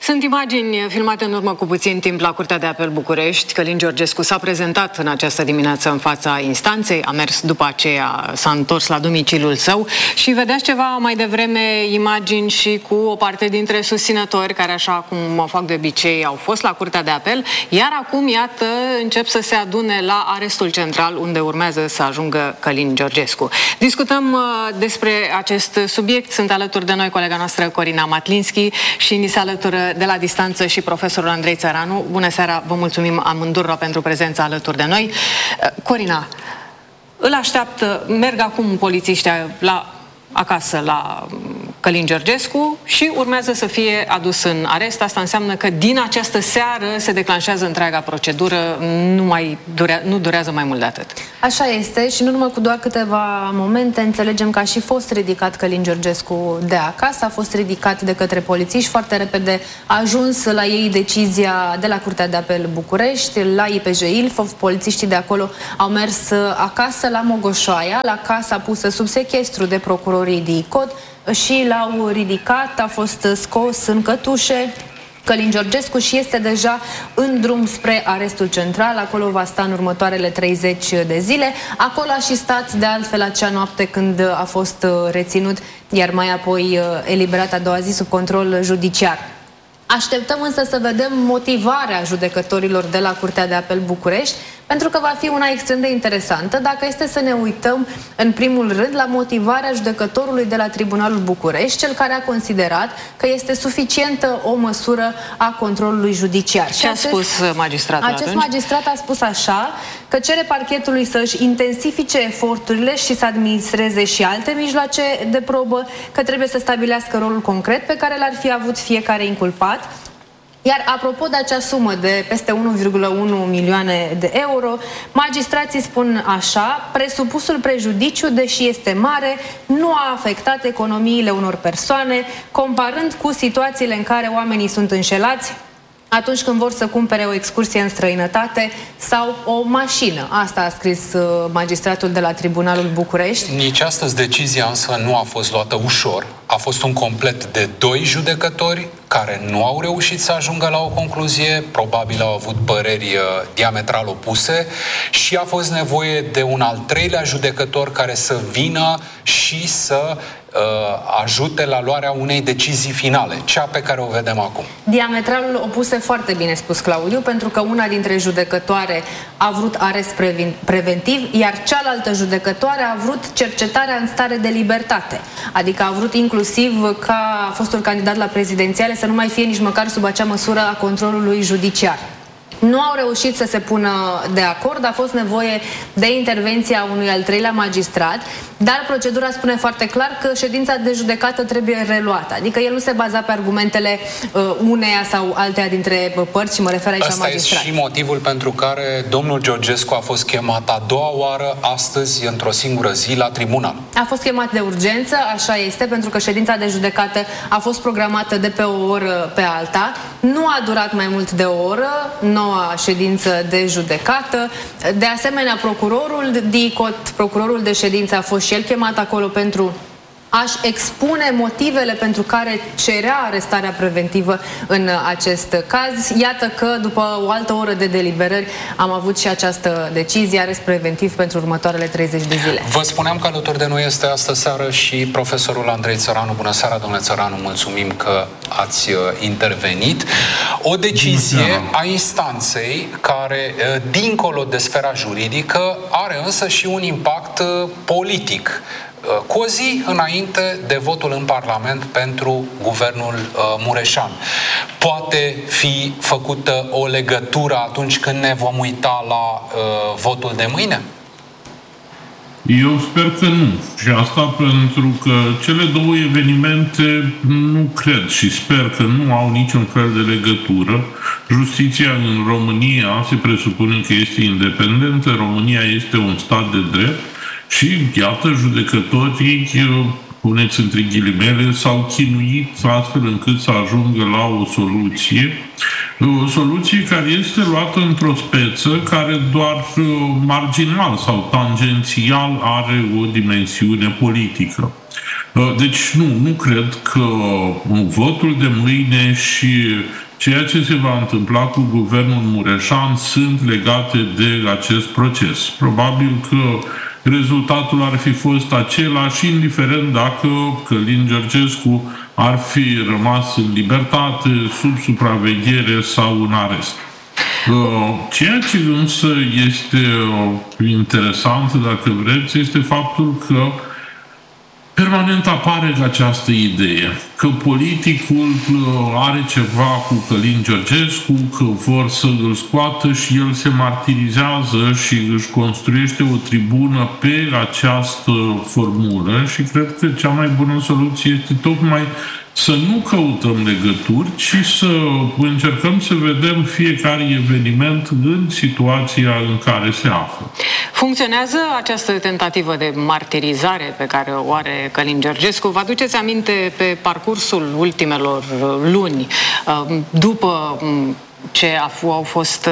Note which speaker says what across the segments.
Speaker 1: Sunt imagini filmate în urmă cu puțin timp la Curtea de Apel București. Călin Georgescu s-a prezentat în această dimineață în fața instanței, a mers după aceea, s-a întors la domiciliul său și vedeați ceva mai devreme imagini și cu o parte dintre susținători care, așa cum o fac de obicei, au fost la Curtea de Apel, iar acum, iată, încep să se adune la arestul central, unde urmează să ajungă Călin Georgescu. Discutăm despre acest subiect. Sunt alături de noi colega noastră Corina Matlinski și ni se alătură de la distanță și profesorul Andrei Țăranu. Bună seara, vă mulțumim amândurora pentru prezența alături de noi. Corina, îl așteaptă, merg acum polițiștii acasă la Călin Georgescu și urmează să fie adus în arest. Asta înseamnă că din această seară se declanșează întreaga procedură, nu durează mai mult de atât.
Speaker 2: Așa este și în urmă cu doar câteva momente înțelegem că a și fost ridicat Călin Georgescu de acasă, a fost ridicat de către polițiști, foarte repede a ajuns la ei decizia de la Curtea de Apel București, la IPJ Ilfov. Polițiștii de acolo au mers acasă la Mogoșoaia, la casa pusă sub sechestru de procurorii DICOT, și l-au ridicat, a fost scos în cătușe Călin Georgescu și este deja în drum spre arestul central. Acolo va sta în următoarele 30 de zile. Acolo a și stat de altfel acea noapte când a fost reținut, iar mai apoi eliberat a doua zi sub control judiciar. Așteptăm însă să vedem motivarea judecătorilor de la Curtea de Apel București, pentru că va fi una extrem de interesantă dacă este să ne uităm în primul rând la motivarea judecătorului de la Tribunalul București, cel care a considerat că este suficientă o măsură a controlului judiciar.
Speaker 1: Ce a spus magistratul atunci?
Speaker 2: Acest magistrat a spus așa, că cere parchetului să își intensifice eforturile și să administreze și alte mijloace de probă, că trebuie să stabilească rolul concret pe care l-ar fi avut fiecare inculpat. Iar apropo de acea sumă de peste 1,1 milioane de euro, magistrații spun așa: presupusul prejudiciu, deși este mare, nu a afectat economiile unor persoane, comparând cu situațiile în care oamenii sunt înșelați atunci când vor să cumpere o excursie în străinătate sau o mașină. Asta a scris magistratul de la Tribunalul București.
Speaker 3: Nici astăzi decizia însă nu a fost luată ușor. A fost un complet de 2 judecători care nu au reușit să ajungă la o concluzie, probabil au avut păreri diametral opuse și a fost nevoie de un al 3-lea judecător care să vină și să ajute la luarea unei decizii finale, cea pe care o vedem acum.
Speaker 2: Diametralul opuse, foarte bine spus Claudiu, pentru că una dintre judecătoare a vrut arest preventiv, iar cealaltă judecătoare a vrut cercetarea în stare de libertate. Adică a vrut inclusiv ca fostul candidat la prezidențiale să nu mai fie nici măcar sub acea măsură a controlului judiciar. Nu au reușit să se pună de acord, a fost nevoie de intervenția unui al 3-lea magistrat, dar procedura spune foarte clar că ședința de judecată trebuie reluată. Adică el nu se baza pe argumentele uneia sau alteia dintre părți și mă refer aici la magistrat.
Speaker 3: Asta este și motivul pentru care domnul Georgescu a fost chemat a doua oară astăzi, într-o singură zi, la tribunal.
Speaker 2: A fost chemat de urgență, așa este, pentru că ședința de judecată a fost programată de pe o oră pe alta. Nu a durat mai mult de o oră, noua ședință de judecată. De asemenea, procurorul DICOT, procurorul de ședință, a fost și el chemat acolo pentru a-și expune motivele pentru care cerea arestarea preventivă în acest caz. Iată că după o altă oră de deliberări am avut și această decizie, arest preventiv pentru următoarele 30 de zile.
Speaker 3: Vă spuneam că alături de noi este astă seară și profesorul Andrei Țăranu. Bună seara, domnule Țăranu, mulțumim că ați intervenit. O decizie a instanței care, dincolo de sfera juridică, are însă și un impact politic. Cu o zi înainte de votul în Parlament pentru guvernul Mureșan. Poate fi făcută o legătură atunci când ne vom uita la votul de mâine?
Speaker 4: Eu sper că nu. Și asta pentru că cele două evenimente nu cred și sper că nu au niciun fel de legătură. Justiția în România se presupune că este independentă, România este un stat de drept. Și, iată, judecătorii puneți între ghilimele, s-au chinuit astfel încât să ajungă la o soluție care este luată într-o speță care doar marginal sau tangențial are o dimensiune politică. Deci nu cred că votul de mâine și ceea ce se va întâmpla cu guvernul Mureșan sunt legate de acest proces. Probabil că rezultatul ar fi fost același, indiferent dacă Călin Georgescu ar fi rămas în libertate, sub supraveghere sau în arest. Ceea ce însă este interesant, dacă vreți, este faptul că permanent apare această idee că politicul are ceva cu Călin Georgescu, că vor să îl scoată și el se martirizează și își construiește o tribună pe această formulă și cred că cea mai bună soluție este tocmai să nu căutăm legături, ci să încercăm să vedem fiecare eveniment în situația în care se află.
Speaker 1: Funcționează această tentativă de martirizare pe care o are Călin Georgescu? Vă aduceți aminte pe parcursul ultimelor luni, după ce au fost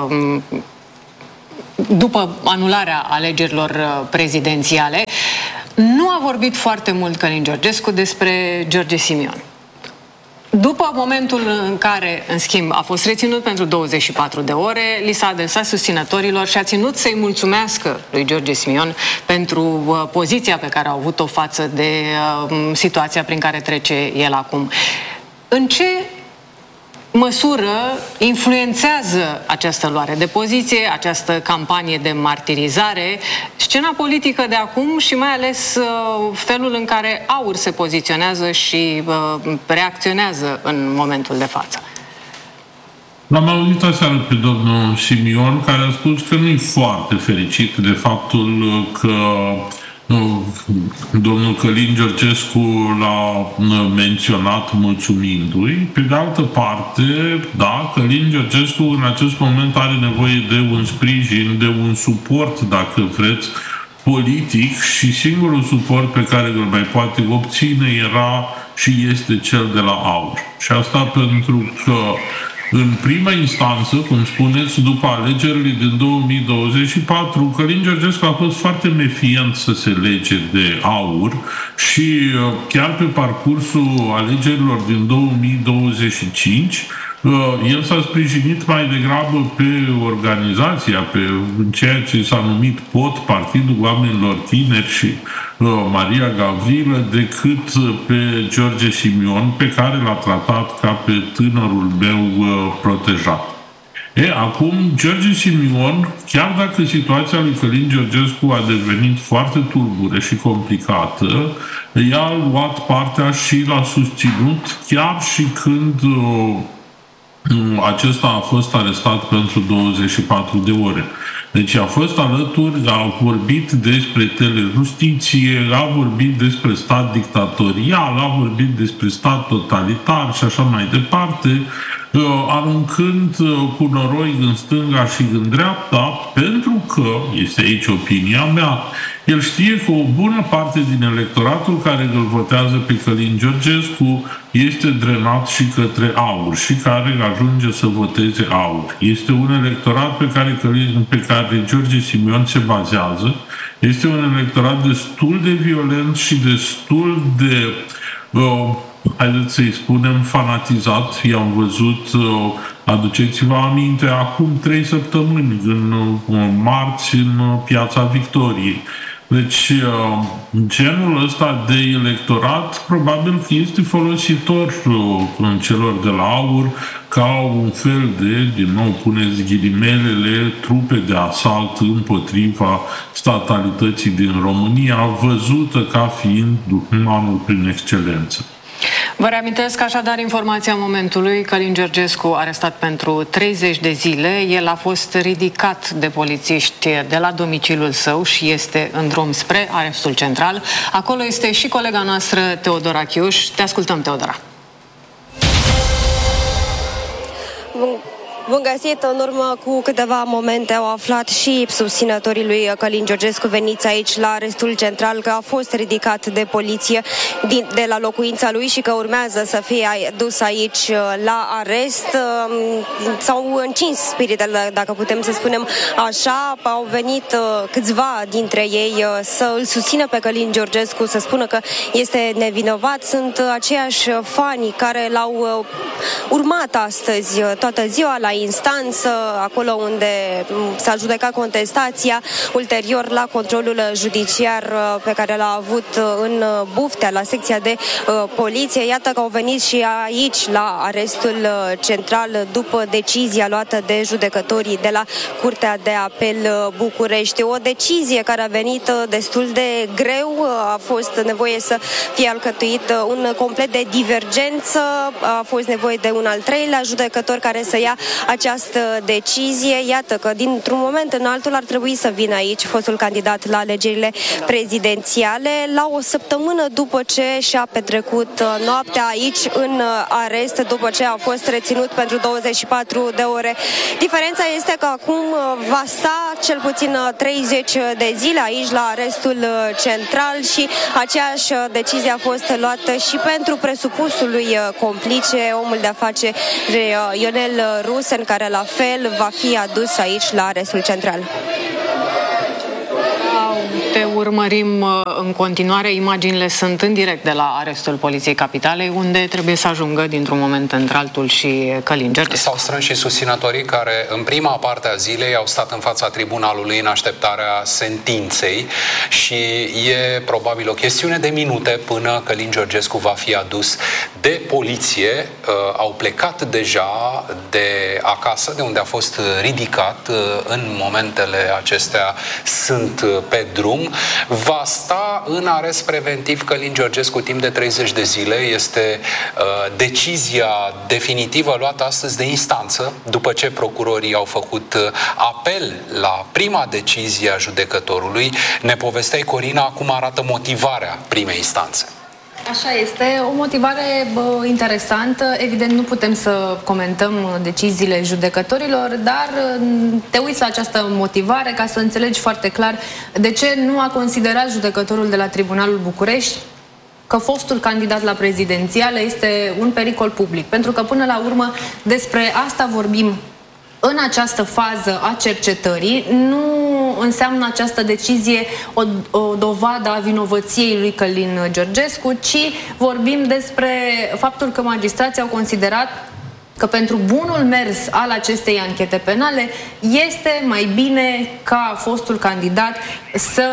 Speaker 1: după anularea alegerilor prezidențiale, nu a vorbit foarte mult Călin Georgescu despre George Simion. După momentul în care, în schimb, a fost reținut pentru 24 de ore, li s-a adresat susținătorilor și a ținut să-i mulțumească lui George Simion pentru poziția pe care a avut-o față de situația prin care trece el acum. În ce măsură influențează această luare de poziție, această campanie de martirizare, scena politică de acum și mai ales felul în care AUR se poziționează și reacționează în momentul de față?
Speaker 4: L-am auzit aseară pe domnul Simion, care a spus că nu e foarte fericit de faptul că domnul Călin Georgescu l-a menționat mulțumindu-i. Pe de altă parte, da, Călin Georgescu în acest moment are nevoie de un sprijin, de un suport, dacă vreți, politic și singurul suport pe care îl mai poate obține era și este cel de la AUR. Și asta pentru că în prima instanță, cum spuneți, după alegerile din 2024, Călin Georgescu a fost foarte mefient să se lege de AUR și chiar pe parcursul alegerilor din 2025, el s-a sprijinit mai degrabă pe organizația, pe ceea ce s-a numit POT, Partidul Oamenilor Tineri și Maria Gavrilă, decât pe George Simion, pe care l-a tratat ca pe tânărul meu protejat. Acum, George Simion, chiar dacă situația lui Călin Georgescu a devenit foarte tulbure și complicată, i-a luat partea și l-a susținut chiar și când acesta a fost arestat pentru 24 de ore. Deci a fost alături, a vorbit despre telejustiție, a vorbit despre stat dictatorial, a vorbit despre stat totalitar și așa mai departe, aruncând cu noroi în stânga și în dreapta, pentru că, este aici opinia mea, el știe că o bună parte din electoratul care îl votează pe Călin Georgescu este drenat și către AUR și care ajunge să voteze AUR. Este un electorat pe care George Simion se bazează. Este un electorat destul de violent și destul de haideți să-i spunem, fanatizat. I-am văzut, aduceți-vă aminte, acum 3 săptămâni, în marți, în Piața Victoriei. Deci, genul ăsta de electorat probabil că este folositor în celor de la AUR ca un fel de, din nou puneți ghilimelele, trupe de asalt împotriva statalității din România, văzută ca fiind dușmanul prin excelență.
Speaker 1: Vă reamintesc așadar informația momentului: Călin Georgescu arestat pentru 30 de zile. El a fost ridicat de polițiști de la domiciliul său și este în drum spre arestul central. Acolo este și colega noastră Teodora Chiuș. Te ascultăm, Teodora.
Speaker 5: Bun găsit! În urmă cu câteva momente au aflat și susținătorii lui Călin Georgescu veniți aici la arestul central că a fost ridicat de poliție de la locuința lui și că urmează să fie dus aici la arest. S-au încins spiritele, dacă putem să spunem așa. Au venit câțiva dintre ei să îl susțină pe Călin Georgescu, să spună că este nevinovat. Sunt aceiași fani care l-au urmat astăzi toată ziua la instanță, acolo unde s-a judecat contestația, ulterior la controlul judiciar pe care l-a avut în Buftea, la secția de poliție. Iată că au venit și aici la arestul central după decizia luată de judecătorii de la Curtea de Apel București. O decizie care a venit destul de greu, a fost nevoie să fie alcătuit un complet de divergență, a fost nevoie de un al treilea judecător care să ia această decizie. Iată că dintr-un moment în altul ar trebui să vină aici fostul candidat la alegerile prezidențiale, la o săptămână după ce și-a petrecut noaptea aici în arest, după ce a fost reținut pentru 24 de ore. Diferența este că acum va sta cel puțin 30 de zile aici la arestul central și aceeași decizie a fost luată și pentru presupusul lui complice, omul de afaceri Ionel Rusen, care la fel va fi adus aici la arestul central.
Speaker 1: Te urmărim în continuare. Imaginile sunt în direct de la arestul Poliției Capitalei, unde trebuie să ajungă dintr-un moment într-altul și Călin Georgescu.
Speaker 3: S-au strâns și susținătorii care în prima parte a zilei au stat în fața tribunalului în așteptarea sentinței și e probabil o chestiune de minute până Călin Georgescu va fi adus de poliție. Au plecat deja de acasă, de unde a fost ridicat. În momentele acestea sunt pe drum. Va sta în arest preventiv Călin Georgescu timp de 30 de zile. Este decizia definitivă luată astăzi de instanță, după ce procurorii au făcut apel la prima decizie a judecătorului. Ne povesteai, Corina, cum arată motivarea primei instanțe.
Speaker 2: Așa este, o motivare interesantă. Evident, nu putem să comentăm deciziile judecătorilor, dar te uiți la această motivare ca să înțelegi foarte clar de ce nu a considerat judecătorul de la Tribunalul București că fostul candidat la prezidențiale este un pericol public. Pentru că, până la urmă, despre asta vorbim în această fază a cercetării. Nu înseamnă această decizie o dovadă a vinovăției lui Călin Georgescu, ci vorbim despre faptul că magistrații au considerat că pentru bunul mers al acestei anchete penale este mai bine ca fostul candidat să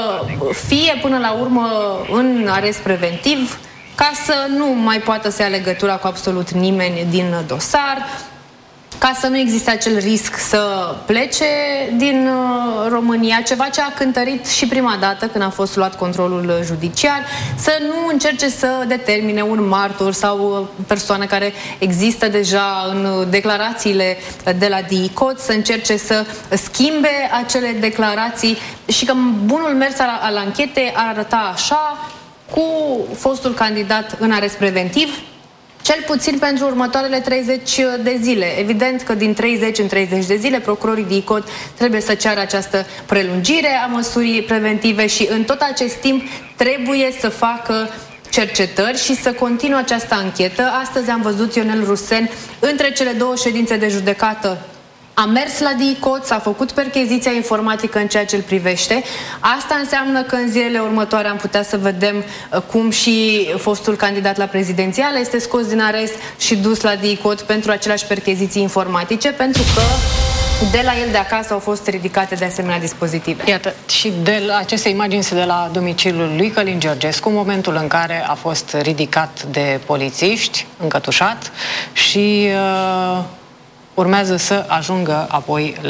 Speaker 2: fie până la urmă în arest preventiv, ca să nu mai poată să ia legătura cu absolut nimeni din dosar, ca să nu existe acel risc să plece din România, ceva ce a cântărit și prima dată când a fost luat controlul judiciar, să nu încerce să determine un martor sau persoană care există deja în declarațiile de la DICOT, să încerce să schimbe acele declarații și că bunul mers al anchetei ar arăta așa, cu fostul candidat în arest preventiv, cel puțin pentru următoarele 30 de zile. Evident că din 30 în 30 de zile procurorii DICOT trebuie să ceară această prelungire a măsurii preventive și în tot acest timp trebuie să facă cercetări și să continue această anchetă. Astăzi am văzut Ionel Rusen între cele două ședințe de judecată. A mers la DICOT, s-a făcut percheziția informatică în ceea ce îl privește. Asta înseamnă că în zilele următoare am putea să vedem cum și fostul candidat la prezidențiale este scos din arest și dus la DICOT pentru aceleași percheziții informatice, pentru că de la el de acasă au fost ridicate de asemenea dispozitive.
Speaker 1: Iată, și de la aceste imagini de la domiciliul lui Călin Georgescu, momentul în care a fost ridicat de polițiști, încătușat și urmează să ajungă apoi la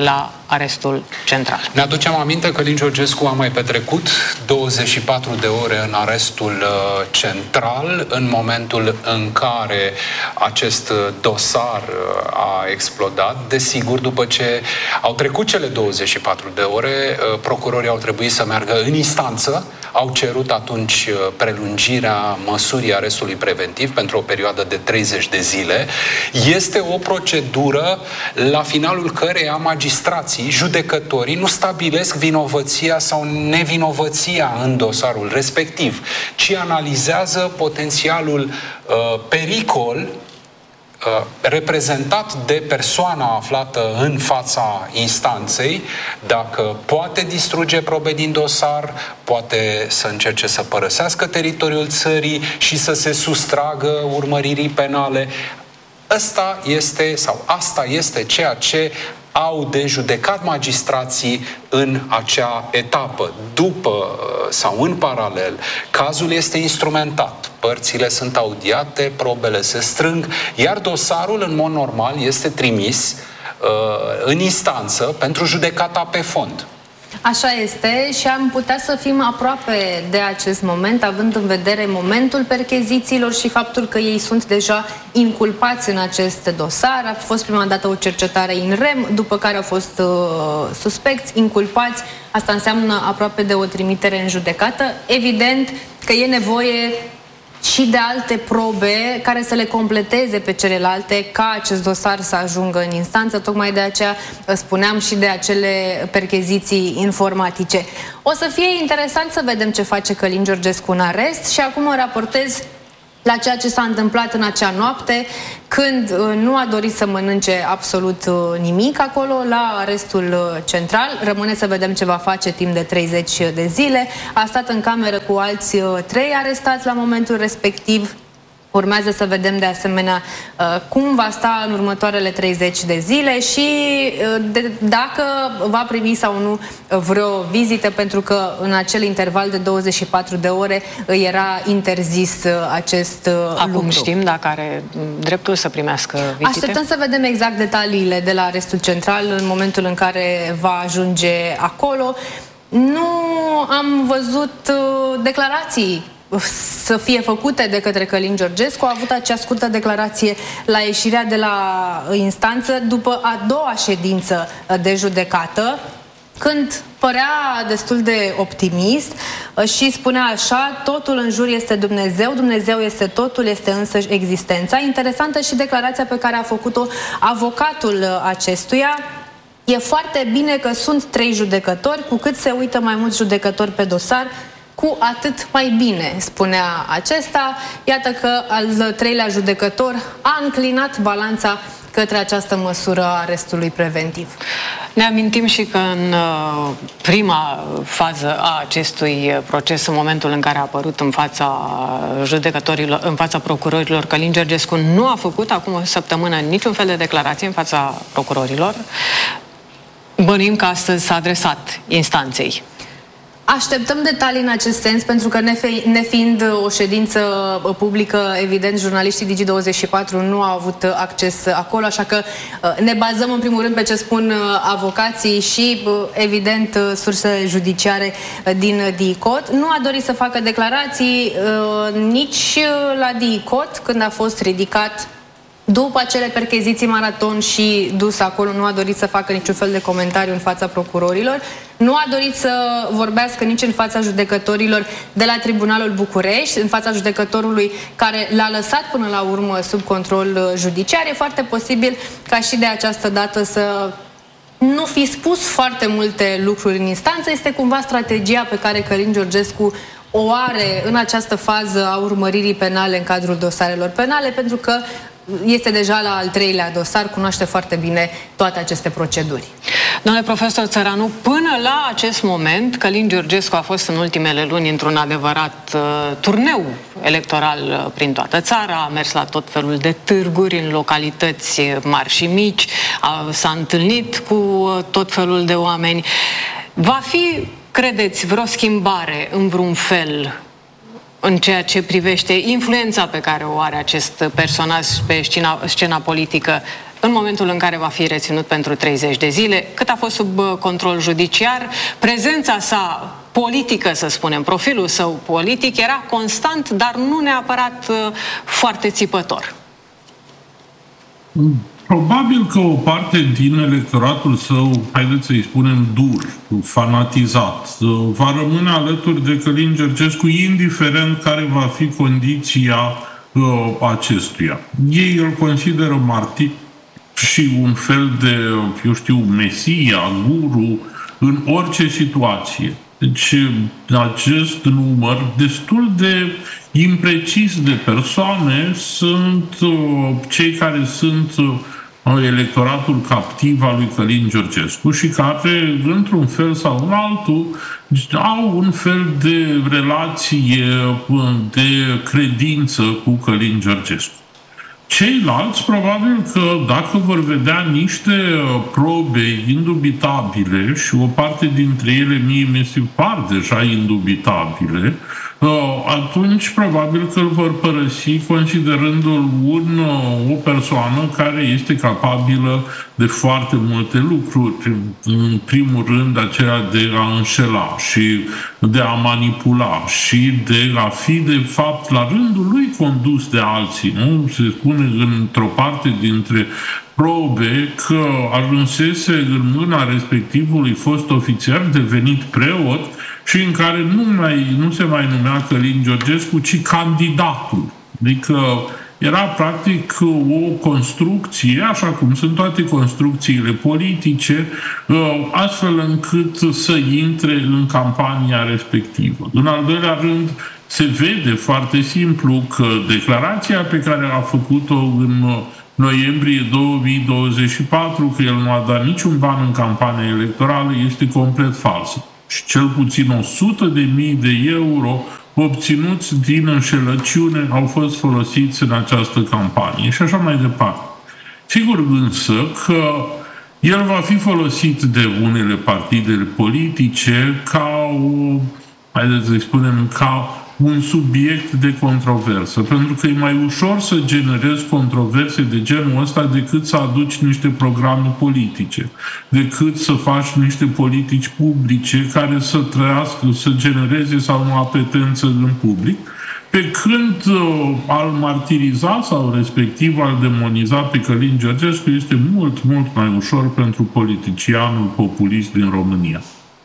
Speaker 1: arestul central.
Speaker 3: Ne aducem aminte că Călin Georgescu a mai petrecut 24 de ore în arestul central, în momentul în care acest dosar a explodat. Desigur, după ce au trecut cele 24 de ore, procurorii au trebuit să meargă în instanță, au cerut atunci prelungirea măsurii arestului preventiv pentru o perioadă de 30 de zile. Este o procedură la finalul căreia magistrații, judecătorii nu stabilesc vinovăția sau nevinovăția în dosarul respectiv, ci analizează potențialul pericol reprezentat de persoana aflată în fața instanței, dacă poate distruge probe din dosar, poate să încerce să părăsească teritoriul țării și să se sustragă urmăririi penale. Asta este ceea ce au de judecat magistrații în acea etapă. După sau în paralel, cazul este instrumentat, părțile sunt audiate, probele se strâng, iar dosarul, în mod normal, este trimis în instanță pentru judecata pe fond.
Speaker 2: Așa este și am putea să fim aproape de acest moment, având în vedere momentul perchezițiilor și faptul că ei sunt deja inculpați în acest dosar. A fost prima dată o cercetare in rem, după care au fost suspecți, inculpați. Asta înseamnă aproape de o trimitere în judecată. Evident că e nevoie și de alte probe care să le completeze pe celelalte ca acest dosar să ajungă în instanță. Tocmai de aceea spuneam și de acele percheziții informatice. O să fie interesant să vedem ce face Călin Georgescu în arest și acum mă raportez la ceea ce s-a întâmplat în acea noapte, când nu a dorit să mănânce absolut nimic acolo, la arestul central. Rămâne să vedem ce va face timp de 30 de zile. A stat în cameră cu alți 3 arestați la momentul respectiv. Urmează să vedem de asemenea cum va sta în următoarele 30 de zile și dacă va primi sau nu vreo vizită, pentru că în acel interval de 24 de ore îi era interzis acest
Speaker 1: Acum
Speaker 2: lucru.
Speaker 1: știm dacă are dreptul să primească vizite?
Speaker 2: Așteptăm să vedem exact detaliile de la arestul central în momentul în care va ajunge acolo. Nu am văzut declarații să fie făcute de către Călin Georgescu. A avut acea scurtă declarație la ieșirea de la instanță după a doua ședință de judecată, când părea destul de optimist și spunea așa: totul în jur este Dumnezeu, Dumnezeu este totul, este însăși existența. Interesantă și declarația pe care a făcut-o avocatul acestuia. E foarte bine că sunt 3 judecători, cu cât se uită mai mulți judecători pe dosar, cu atât mai bine, spunea acesta. Iată că al 3-lea judecător a înclinat balanța către această măsură a arestului preventiv.
Speaker 1: Ne amintim și că în prima fază a acestui proces, în momentul în care a apărut în fața judecătorilor, în fața procurorilor, Călin Georgescu nu a făcut acum o săptămână niciun fel de declarație în fața procurorilor. Bănuim că astăzi s-a adresat instanței.
Speaker 2: Așteptăm detalii în acest sens, pentru că nefiind o ședință publică, evident, jurnaliștii Digi24 nu au avut acces acolo, așa că ne bazăm în primul rând pe ce spun avocații și, evident, surse judiciare din DICOT. Nu a dorit să facă declarații nici la DICOT, când a fost ridicat după acele percheziții maraton și dus acolo. Nu a dorit să facă niciun fel de comentariu în fața procurorilor. Nu a dorit să vorbească nici în fața judecătorilor de la Tribunalul București, în fața judecătorului care l-a lăsat până la urmă sub control judiciar. E foarte posibil ca și de această dată să nu fi spus foarte multe lucruri în instanță. Este cumva strategia pe care Călin Georgescu o are în această fază a urmăririi penale în cadrul dosarelor penale, pentru că este deja la al 3-lea dosar, cunoaște foarte bine toate aceste proceduri.
Speaker 1: Domnule profesor Țăranu, până la acest moment, Călin Georgescu a fost în ultimele luni într-un adevărat turneu electoral prin toată țara, a mers la tot felul de târguri în localități mari și mici, s-a întâlnit cu tot felul de oameni. Va fi, credeți, vreo schimbare în vreun fel în ceea ce privește influența pe care o are acest personaj pe scena politică în momentul în care va fi reținut pentru 30 de zile, cât a fost sub control judiciar, prezența sa politică, să spunem, profilul său politic era constant, dar nu neapărat foarte țipător.
Speaker 4: Probabil că o parte din electoratul său, haideți să-i spunem dur, fanatizat, va rămâne alături de Călin Georgescu, indiferent care va fi condiția acestuia. Ei îl consideră martir și un fel de, eu știu, mesia, guru, în orice situație. Deci acest număr destul de imprecis de persoane sunt cei care sunt electoratul captiv al lui Călin Georgescu și care, într-un fel sau în altul, au un fel de relație de credință cu Călin Georgescu. Ceilalți, probabil că dacă vor vedea niște probe indubitabile și o parte dintre ele mie mi se par deja indubitabile, atunci probabil că îl vor părăsi considerându-l o persoană care este capabilă de foarte multe lucruri. În primul rând, aceea de a înșela și de a manipula și de a fi, de fapt, la rândul lui condus de alții. Nu? Se spune într-o parte dintre probe că ajunsese în mâna respectivului fost ofițer devenit preot și în care nu se mai numea Călin Georgescu, ci candidatul. Adică era practic o construcție, așa cum sunt toate construcțiile politice, astfel încât să intre în campania respectivă. În al doilea rând, se vede foarte simplu că declarația pe care a făcut-o în noiembrie 2024, că el nu a dat niciun ban în campania electorală, este complet falsă. Și cel puțin 100.000 de euro obținuți din înșelăciune au fost folosiți în această campanie și așa mai departe. Sigur însă că el va fi folosit de unele partide politice ca haideți să spunem, ca un subiect de controversă, pentru că e mai ușor să generezi controverse de genul ăsta decât să aduci niște programe politice, decât să faci niște politici publice care să trăiască, să genereze sau nu apetență în public, pe când al martiriza sau respectiv al demoniza pe Călin Georgescu este mult, mult mai ușor pentru politicianul populist din România.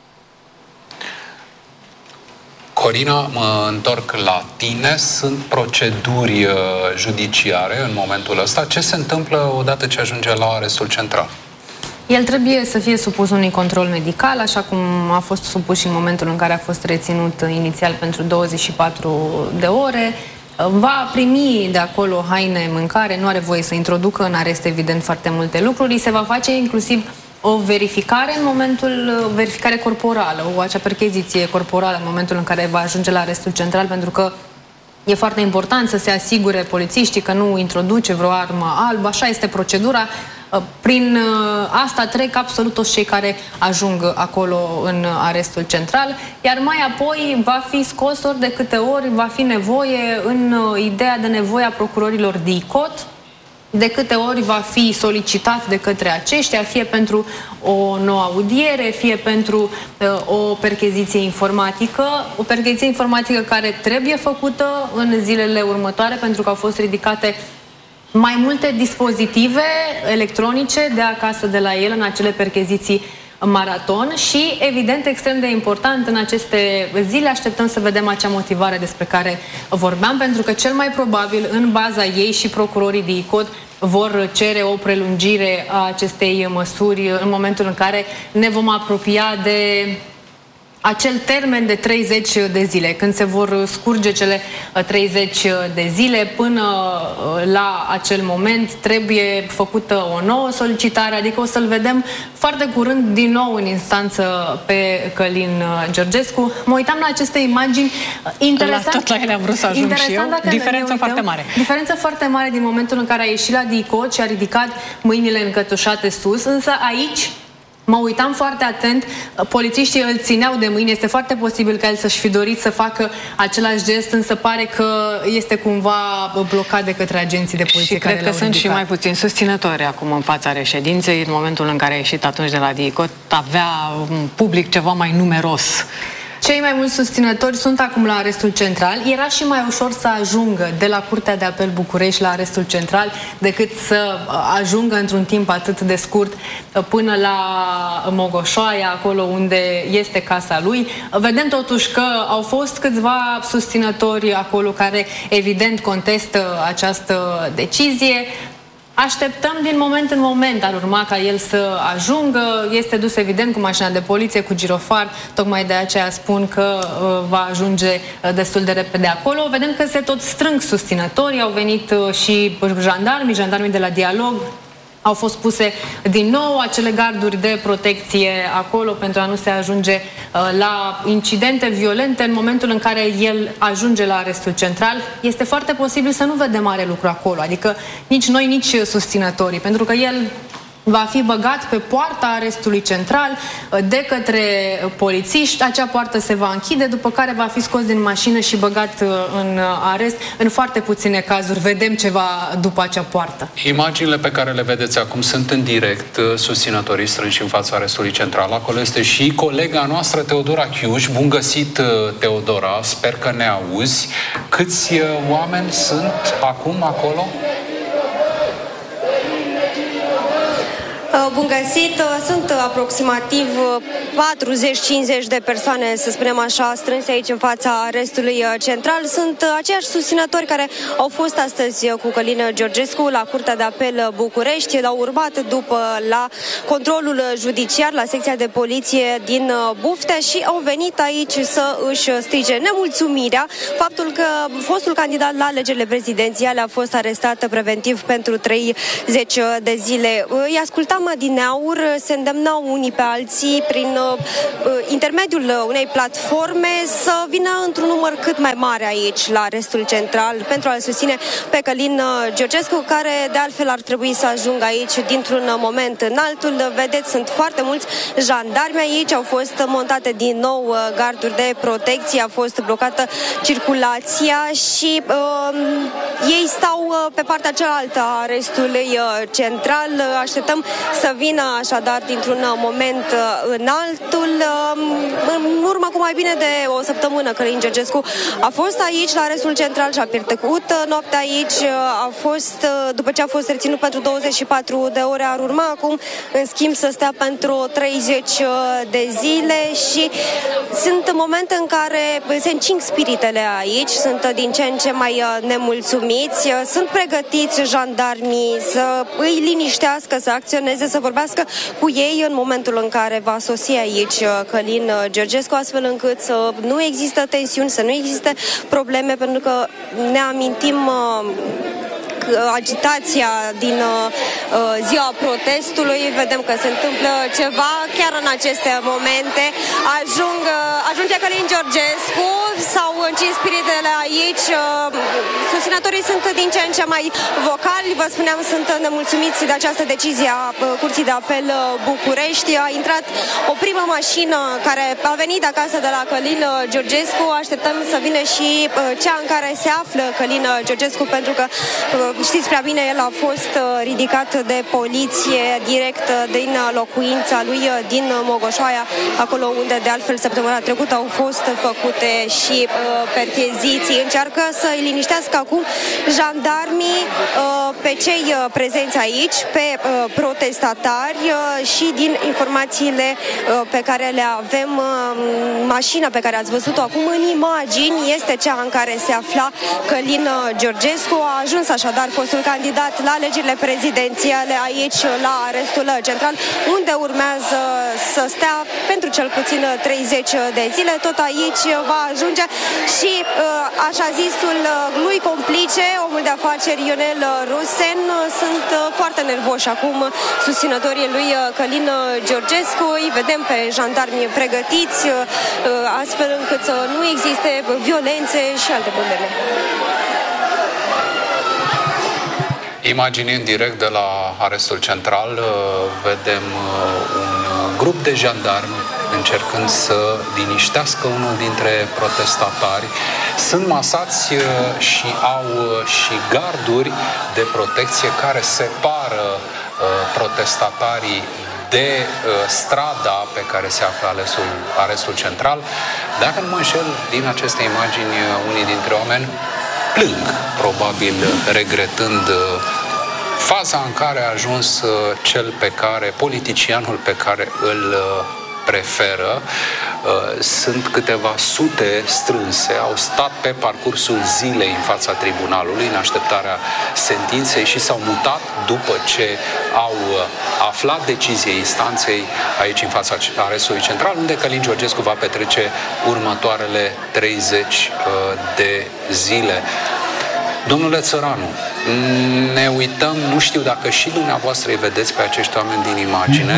Speaker 3: Corina, mă întorc la tine. Sunt proceduri judiciare în momentul ăsta. Ce se întâmplă odată ce ajunge la arestul central?
Speaker 2: El trebuie să fie supus unui control medical, așa cum a fost supus și în momentul în care a fost reținut inițial pentru 24 de ore. Va primi de acolo haine, mâncare, nu are voie să introducă în arest, evident, foarte multe lucruri. Se va face inclusiv o verificare verificare corporală, acea percheziție corporală în momentul în care va ajunge la arestul central, pentru că e foarte important să se asigure polițiștii că nu introduce vreo armă albă, așa este procedura. Prin asta trec absolut toți cei care ajung acolo în arestul central, iar mai apoi va fi scos ori de câte ori va fi nevoie în ideea de nevoie a procurorilor DICOT, de câte ori va fi solicitat de către aceștia, fie pentru o nouă audiere, fie pentru o percheziție informatică. O percheziție informatică care trebuie făcută în zilele următoare, pentru că au fost ridicate mai multe dispozitive electronice de acasă de la el în acele percheziții maraton și, evident, extrem de important în aceste zile așteptăm să vedem acea motivare despre care vorbeam, pentru că cel mai probabil în baza ei și procurorii DICOT vor cere o prelungire a acestei măsuri în momentul în care ne vom apropia de acel termen de 30 de zile, când se vor scurge cele 30 de zile. Până la acel moment trebuie făcută o nouă solicitare, adică o să-l vedem foarte curând din nou în instanță pe Călin Georgescu. Mă uitam la aceste imagini. Interesant,
Speaker 1: tot la ele am vrut să ajung și eu. Diferență foarte mare.
Speaker 2: Diferență foarte mare din momentul în care a ieșit la DICOT și a ridicat mâinile încătușate sus, însă aici Mă uitam foarte atent, polițiștii îl țineau de mâini, este foarte posibil ca el să-și fi dorit să facă același gest, însă pare că este cumva blocat de către agenții de poliție.
Speaker 1: Și cred că sunt și mai puțini susținători acum în fața reședinței. În momentul în care a ieșit atunci de la DICOT, avea un public ceva mai numeros.
Speaker 2: Cei mai mulți susținători sunt acum la arestul central. Era și mai ușor să ajungă de la Curtea de Apel București la arestul central decât să ajungă într-un timp atât de scurt până la Mogoșoaia, acolo unde este casa lui. Vedem totuși că au fost câțiva susținători acolo care evident contestă această decizie. Așteptăm din moment în moment, ar urma ca el să ajungă, este dus evident cu mașina de poliție, cu girofar, tocmai de aceea spun că va ajunge destul de repede acolo. Vedem că se tot strâng susținătorii, au venit și jandarmii de la Dialog, au fost puse din nou acele garduri de protecție acolo pentru a nu se ajunge la incidente violente în momentul în care el ajunge la arestul central. Este foarte posibil să nu vedem mare lucru acolo, adică nici noi, nici susținătorii, pentru că el va fi băgat pe poarta arestului central de către polițiști. Acea poartă se va închide, după care va fi scos din mașină și băgat în arest. În foarte puține cazuri vedem ceva după acea poartă.
Speaker 3: Imaginile pe care le vedeți acum sunt în direct, susținătorii strânși în fața arestului central. Acolo este și colega noastră, Teodora Chiuș. Bun găsit, Teodora, sper că ne auzi. Câți oameni sunt acum acolo?
Speaker 5: Bun găsit! Sunt aproximativ 40-50 de persoane, să spunem așa, strânse aici în fața arestului central. Sunt aceiași susținători care au fost astăzi cu Călin Georgescu la Curtea de Apel București. L-au urmat după la controlul judiciar, la secția de poliție din Buftea și au venit aici să își strige nemulțumirea. Faptul că fostul candidat la alegerile prezidențiale a fost arestat preventiv pentru 30 de zile. Îi ascultam adineauri, se îndemnau unii pe alții prin intermediul unei platforme să vină într-un număr cât mai mare aici la arestul central pentru a-l susține pe Călin Georgescu, care de altfel ar trebui să ajungă aici dintr-un moment în altul. Vedeți, sunt foarte mulți jandarmi aici, au fost montate din nou garduri de protecție, a fost blocată circulația și ei stau pe partea cealaltă a arestului central. Așteptăm să vină așadar dintr-un moment în altul. În urmă cu mai bine de o săptămână Călin Georgescu a fost aici la arestul central și a petrecut noaptea aici. A fost, după ce a fost reținut pentru 24 de ore, ar urma acum în schimb să stea pentru 30 de zile și sunt momente în care se încing spiritele aici, sunt din ce în ce mai nemulțumiți, sunt pregătiți jandarmii să îi liniștească, să acționeze, să vorbească cu ei în momentul în care va sosi aici Călin Georgescu, astfel încât să nu există tensiuni, să nu existe probleme, pentru că ne amintim agitația din ziua protestului. Vedem că se întâmplă ceva chiar în aceste momente. Ajunge Călin Georgescu, s-au încins spiritele aici. Susținătorii sunt din ce în ce mai vocali. Vă spuneam, sunt nemulțumiți de această decizie a Curții de Apel București. A intrat o primă mașină care a venit acasă de la Călin Georgescu. Așteptăm să vină și cea în care se află Călin Georgescu, pentru că știți prea bine, el a fost ridicat de poliție direct din locuința lui din Mogoșoaia, acolo unde de altfel săptămâna trecută au fost făcute și percheziții. Încearcă să îi liniștească acum jandarmii pe cei prezenți aici, pe protestatari, și din informațiile pe care le avem, mașina pe care ați văzut-o acum în imagini este cea în care se afla Călin Georgescu. A ajuns așadar fostul candidat la alegerile prezidențiale aici la arestul central, unde urmează să stea pentru cel puțin 30 de zile. Tot aici va ajunge și așa zisul lui complice, omul de afaceri Ionel Rusen. Sunt foarte nervoși acum susținătorii lui Călin Georgescu. Îi vedem pe jandarmi pregătiți astfel încât să nu existe violențe și alte probleme.
Speaker 3: Imagini în direct de la arestul central, vedem un grup de jandarmi încercând să liniștească unul dintre protestatari. Sunt masați și au și garduri de protecție care separă protestatarii de strada pe care se află arestul central. Dacă nu mă înșel, din aceste imagini, unii dintre oameni plâng, probabil regretând faza în care a ajuns politicianul pe care îl preferă. Sunt câteva sute strânse, au stat pe parcursul zilei în fața tribunalului în așteptarea sentinței și s-au mutat după ce au aflat decizia instanței aici în fața arestului central, unde Călin Georgescu va petrece următoarele 30 de zile. Domnule Țăranu, ne uităm, nu știu dacă și dumneavoastră îi vedeți pe acești oameni din imagine.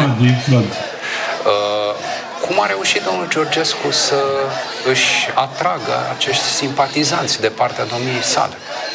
Speaker 3: Cum a reușit domnul Georgescu să își atragă acești simpatizanți de partea domniei sale?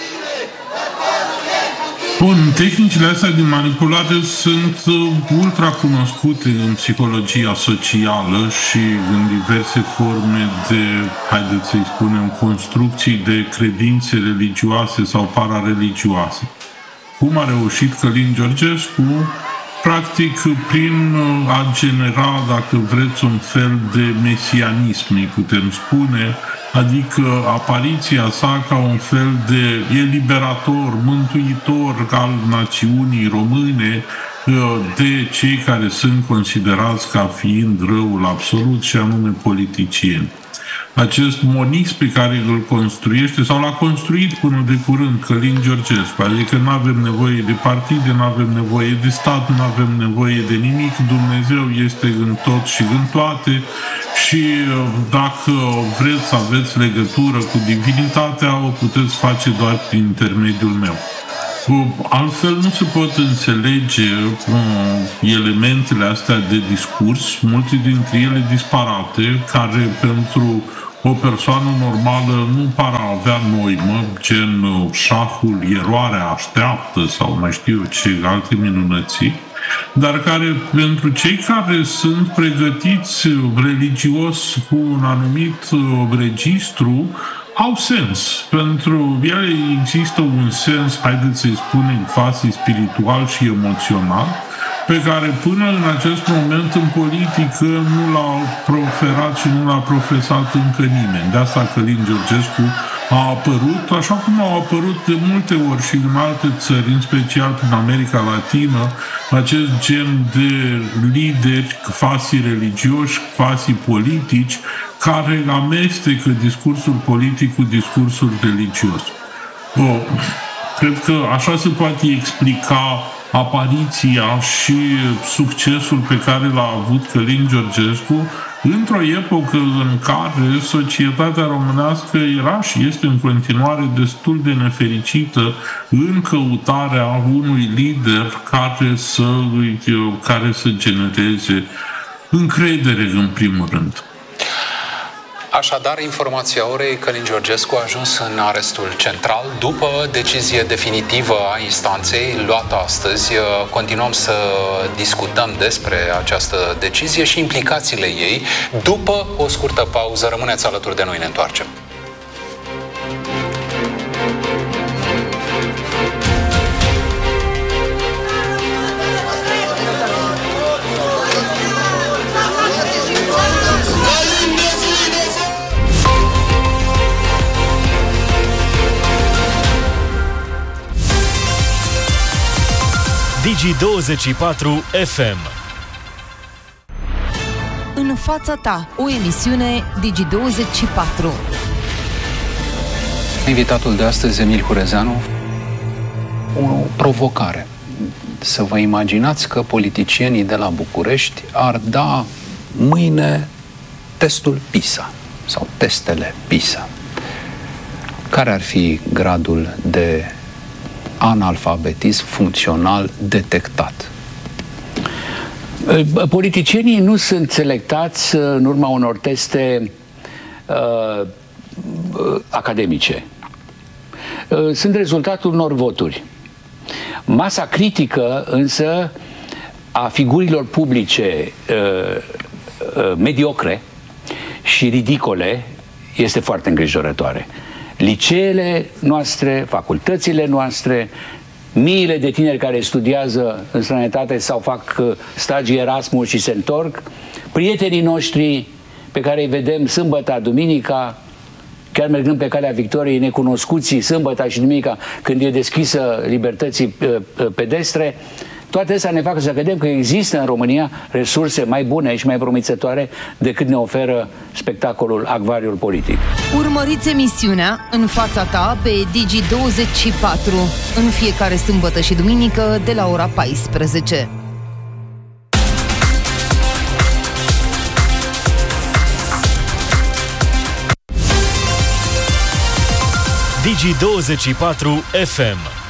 Speaker 4: Bun, tehnicile astea de manipulare sunt ultra cunoscute în psihologia socială și în diverse forme de, haideți să-i spunem, construcții de credințe religioase sau parareligioase. Cum a reușit Călin Georgescu? Practic, prin a genera, dacă vreți, un fel de mesianism, îi putem spune, adică apariția sa ca un fel de eliberator, mântuitor al națiunii române de cei care sunt considerați ca fiind răul absolut și anume politicieni. Acest monism pe care îl construiește sau l-a construit până de curând Călin Georgescu, adică nu avem nevoie de partide, nu avem nevoie de stat, nu avem nevoie de nimic, Dumnezeu este în tot și în toate și dacă vreți să aveți legătură cu divinitatea, o puteți face doar prin intermediul meu. Altfel nu se pot înțelege elementele astea de discurs, multe dintre ele disparate, care pentru o persoană normală nu par a avea noimă, gen șahul, eroarea așteaptă sau mai știu ce alte minunății, dar care pentru cei care sunt pregătiți religios cu un anumit registru au sens. Pentru ele există un sens, haideți să-i spunem, fasi spiritual și emoțional, pe care până în acest moment în politică nu l-a proferat și nu l-a profesat încă nimeni. De asta Călin Georgescu a apărut, așa cum au apărut de multe ori și în alte țări, în special prin America Latină, acest gen de lideri quasi religioși, quasi politici, care amestecă discursul politic cu discursul religios. Cred că așa se poate explica apariția și succesul pe care l-a avut Călin Georgescu într-o epocă în care societatea românească era și este în continuare destul de nefericită în căutarea unui lider care să genereze încredere în primul rând.
Speaker 3: Așadar, informația orei, Călin Georgescu a ajuns în arestul central după decizie definitivă a instanței luată astăzi. Continuăm să discutăm despre această decizie și implicațiile ei. După o scurtă pauză, rămâneți alături de noi, ne întoarcem.
Speaker 6: Digi24 FM.
Speaker 7: În fața ta, o emisiune Digi24.
Speaker 3: Invitatul de astăzi, Emil Hurezeanu, o provocare. Să vă imaginați că politicienii de la București ar da mâine testul PISA sau testele PISA. Care ar fi gradul de analfabetism funcțional detectat?
Speaker 8: Politicienii nu sunt selectați în urma unor teste academice. Sunt rezultatul unor voturi. Masa critică însă a figurilor publice mediocre și ridicole este foarte îngrijorătoare. Liceele noastre, facultățile noastre, miile de tineri care studiază în străinătate sau fac stagii Erasmus și se întorc, prietenii noștri pe care îi vedem sâmbătă, duminica, chiar mergând pe calea victoriei, necunoscuții sâmbătă și duminica, când e deschisă libertății pedestre, toate astea ne fac să vedem că există în România resurse mai bune și mai promițătoare decât ne oferă spectacolul acvariul politic.
Speaker 7: Urmăriți emisiunea În fața ta pe Digi24 în fiecare sâmbătă și duminică de la ora 14.
Speaker 6: Digi24 FM.